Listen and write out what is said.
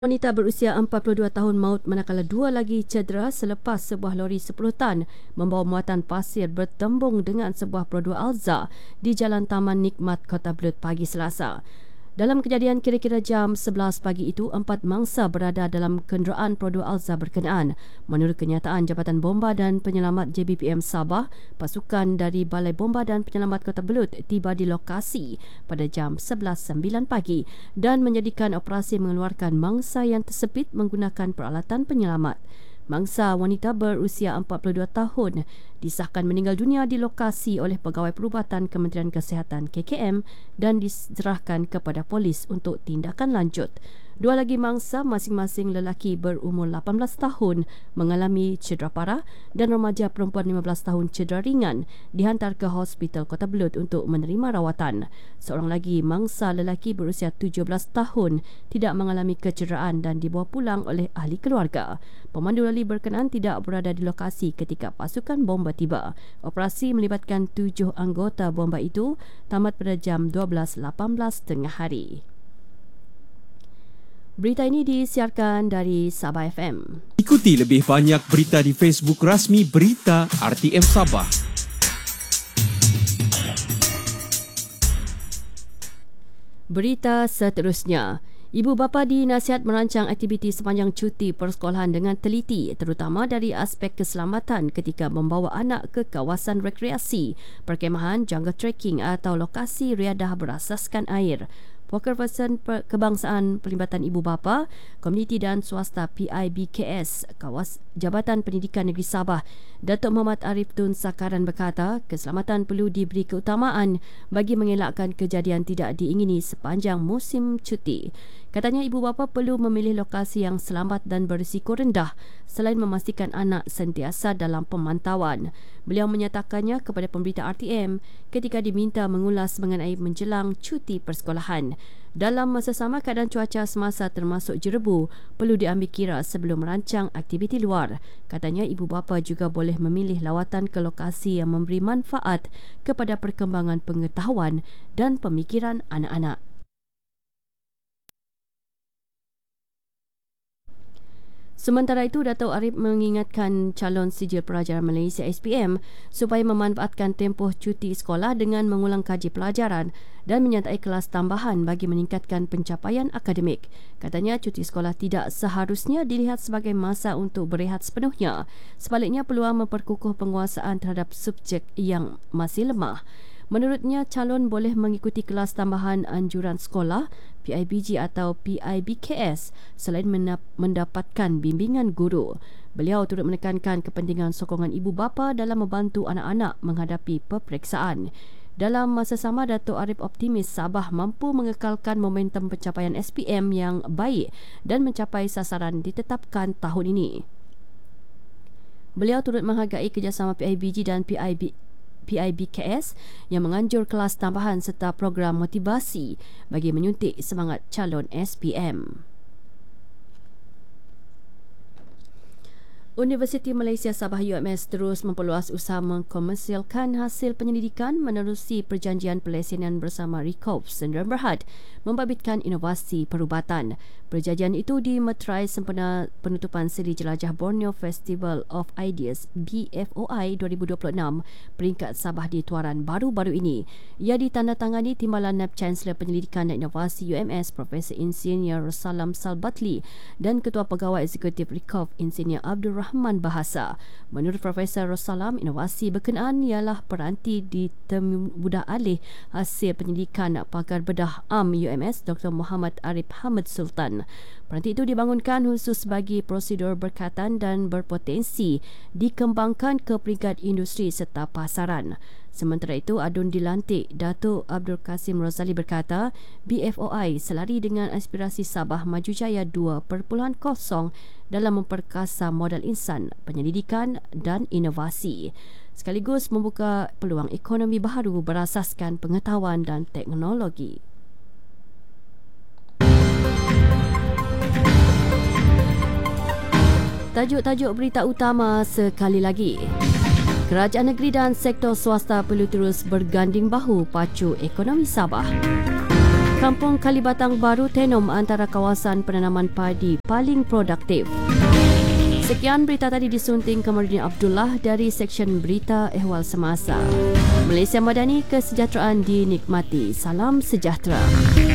Wanita berusia 42 tahun maut manakala dua lagi cedera selepas sebuah lori 10 tan membawa muatan pasir bertembung dengan sebuah produa Alza di Jalan Taman Nikmat, Kota Belud pagi Selasa. Dalam kejadian kira-kira jam 11 pagi itu, 4 mangsa berada dalam kenderaan produa Alza berkenaan. Menurut kenyataan Jabatan Bomba dan Penyelamat JBPM Sabah, pasukan dari Balai Bomba dan Penyelamat Kota Belud tiba di lokasi pada jam 11.09 pagi dan menjadikan operasi mengeluarkan mangsa yang tersepit menggunakan peralatan penyelamat. Mangsa wanita berusia 42 tahun disahkan meninggal dunia di lokasi oleh Pegawai Perubatan Kementerian Kesihatan KKM dan diserahkan kepada polis untuk tindakan lanjut. Dua lagi mangsa masing-masing lelaki berumur 18 tahun mengalami cedera parah dan remaja perempuan 15 tahun cedera ringan dihantar ke Hospital Kota Belud untuk menerima rawatan. Seorang lagi mangsa lelaki berusia 17 tahun tidak mengalami kecederaan dan dibawa pulang oleh ahli keluarga. Pemandu lali berkenaan tidak berada di lokasi ketika pasukan bomba tiba. Operasi melibatkan 7 anggota bomba itu tamat pada jam 12.18 tengah hari. Berita ini disiarkan dari Sabah FM. Ikuti lebih banyak berita di Facebook rasmi Berita RTM Sabah. Berita seterusnya. Ibu bapa dinasihat merancang aktiviti sepanjang cuti persekolahan dengan teliti, terutama dari aspek keselamatan ketika membawa anak ke kawasan rekreasi, perkemahan, jungle trekking atau lokasi riadah berasaskan air. Wakil-Person Kebangsaan Pelibatan Ibu Bapa, Komuniti dan Swasta PIBKS, Jabatan Pendidikan Negeri Sabah, Datuk Muhammad Arif Tun Sakaran berkata, keselamatan perlu diberi keutamaan bagi mengelakkan kejadian tidak diingini sepanjang musim cuti. Katanya ibu bapa perlu memilih lokasi yang selamat dan berisiko rendah selain memastikan anak sentiasa dalam pemantauan. Beliau menyatakannya kepada pemberita RTM ketika diminta mengulas mengenai menjelang cuti persekolahan. Dalam masa sama, keadaan cuaca semasa termasuk jerebu perlu diambil kira sebelum merancang aktiviti luar. Katanya ibu bapa juga boleh memilih lawatan ke lokasi yang memberi manfaat kepada perkembangan pengetahuan dan pemikiran anak-anak. Sementara itu, Datuk Arif mengingatkan calon sijil pelajaran Malaysia SPM supaya memanfaatkan tempoh cuti sekolah dengan mengulang kaji pelajaran dan menyertai kelas tambahan bagi meningkatkan pencapaian akademik. Katanya cuti sekolah tidak seharusnya dilihat sebagai masa untuk berehat sepenuhnya. Sebaliknya, peluang memperkukuh penguasaan terhadap subjek yang masih lemah. Menurutnya, calon boleh mengikuti kelas tambahan anjuran sekolah, PIBG atau PIBKS selain mendapatkan bimbingan guru. Beliau turut menekankan kepentingan sokongan ibu bapa dalam membantu anak-anak menghadapi peperiksaan. Dalam masa sama, Datuk Arif optimis Sabah mampu mengekalkan momentum pencapaian SPM yang baik dan mencapai sasaran ditetapkan tahun ini. Beliau turut menghargai kerjasama PIBG dan PIBKS yang menganjur kelas tambahan serta program motivasi bagi menyuntik semangat calon SPM. Universiti Malaysia Sabah UMS terus memperluas usaha mengkomersialkan hasil penyelidikan menerusi perjanjian pelesinan bersama Recope Sdn Bhd membabitkan inovasi perubatan. Perjanjian itu dimeterai sempena penutupan siri jelajah Borneo Festival of Ideas BFOI 2026 peringkat Sabah di Tuaran baru-baru ini. Ia ditandatangani Timbalan NAB Chancellor Penyelidikan dan Inovasi UMS Profesor Insinyur Rosalam Salbatli dan Ketua Pegawai Eksekutif Recope Insinyur Abdul Rahman Bahasa. Menurut Profesor Rosalam, inovasi berkenaan ialah peranti ditemudah alih hasil penyelidikan pakar bedah AM UMS Dr. Muhammad Arif Hamid Sultan. Peranti itu dibangunkan khusus bagi prosedur berkaitan dan berpotensi dikembangkan ke peringkat industri serta pasaran. Sementara itu, adun dilantik Datuk Abdul Kasim Rozali berkata, BFOI selari dengan aspirasi Sabah Maju Jaya 2.0 dalam memperkasa modal insan, penyelidikan dan inovasi, sekaligus membuka peluang ekonomi baharu berasaskan pengetahuan dan teknologi. Tajuk-tajuk berita utama sekali lagi. Kerajaan negeri dan sektor swasta perlu terus berganding bahu pacu ekonomi Sabah. Kampung Kalibatang Baru Tenom antara kawasan penanaman padi paling produktif. Sekian berita tadi disunting Kamarudin Abdullah dari Seksyen Berita Ehwal Semasa. Malaysia Madani, kesejahteraan dinikmati. Salam sejahtera.